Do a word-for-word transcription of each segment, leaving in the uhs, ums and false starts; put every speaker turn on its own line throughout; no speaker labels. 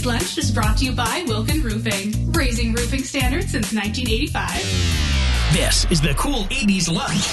Lunch is brought to you by Wilkin Roofing, raising roofing standards since nineteen eighty-five.
This is the Cool eighties Lunch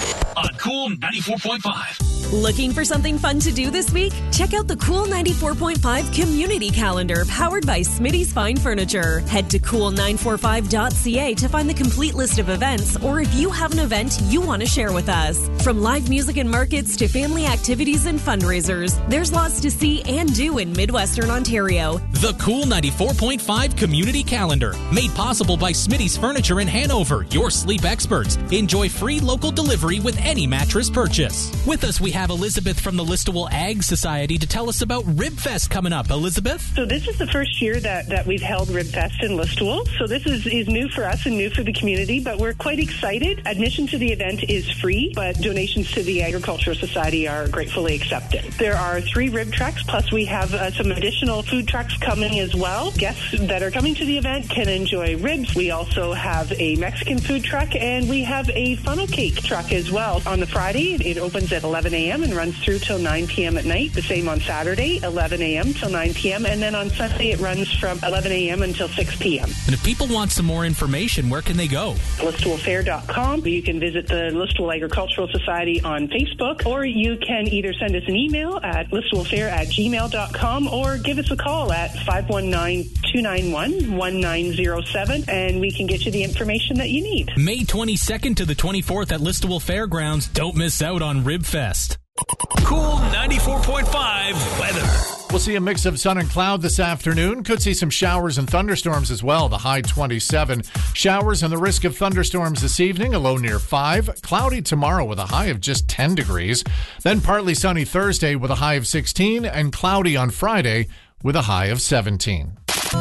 on Cool ninety-four point five.
Looking for something fun to do this week? Check out the Cool ninety-four point five Community Calendar powered by Smitty's Fine Furniture. Head to cool nine four five dot c a to find the complete list of events, or if you have an event you want to share with us. From live music and markets to family activities and fundraisers, there's lots to see and do in Midwestern Ontario.
The Cool ninety-four point five Community Calendar, made possible by Smitty's Furniture in Hanover, your sleep experts. Enjoy free local delivery with any mattress purchase. With us, we have Elizabeth from the Listowel Ag Society to tell us about RibFest coming up. Elizabeth?
So this is the first year that, that we've held RibFest in Listowel. So this is, is new for us and new for the community, but we're quite excited. Admission to the event is free, but donations to the Agricultural Society are gratefully accepted. There are three rib trucks, plus we have uh, some additional food trucks coming as well. Guests that are coming to the event can enjoy ribs. We also have a Mexican food truck, and we have a funnel cake truck as well. On the Friday, it opens at eleven a.m. and runs through till nine p.m. at night. The same on Saturday, eleven a.m. till nine p.m. And then on Sunday, it runs from eleven a.m. until six p.m.
And if people want some more information, where can they go?
Listowel fair dot com. You can visit the Listowel Agricultural Society on Facebook, or you can either send us an email at listowelfair at gmail dot com or give us a call at five one nine, two nine one, one nine zero seven, and we can get you the information that you need.
May twenty-second to the twenty-fourth at Listowel Fairgrounds. Don't miss out on RibFest.
Cool ninety-four point five weather.
We'll see a mix of sun and cloud this afternoon. Could see some showers and thunderstorms as well. The high twenty-seven. Showers and the risk of thunderstorms this evening, a low near five. Cloudy tomorrow with a high of just ten degrees. Then partly sunny Thursday with a high of sixteen, and cloudy on Friday with a high of seventeen.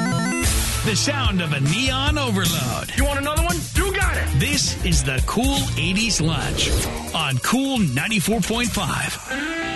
The sound of a neon overload. You want another one? You got it. This is the Cool eighties Lunch on Cool ninety-four point five.